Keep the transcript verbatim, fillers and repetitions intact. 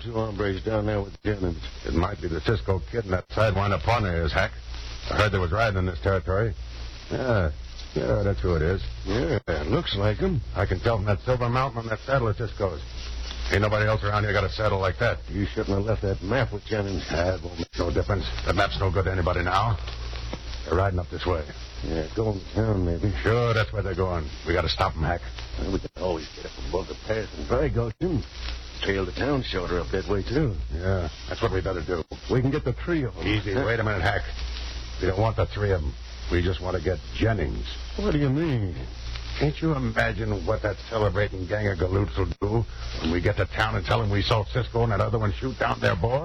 two hombres down there with Jennings. It might be the Cisco kid and that sidewinder partner is, Hack. I heard they was riding in this territory. Yeah, yeah, that's who it is. Yeah, looks like him. I can tell from that silver mountain on that saddle of Cisco's. Ain't nobody else around here got a saddle like that. You shouldn't have left that map with Jennings. Ah, it won't make no difference. The map's no good to anybody now. They're riding up this way. Yeah, going to town, maybe. Sure, that's where they're going. We got to stop them, Hack. Well, we can always get up above the pass and dry gulch him. Trail the town shorter up that way, too. Yeah, that's what we better do. We can get the three of them. Easy. Wait a minute, Hack. We don't want the three of them. We just want to get Jennings. What do you mean? Can't you imagine what that celebrating gang of galoots will do when we get to town and tell them we saw Cisco and that other one shoot down their boy?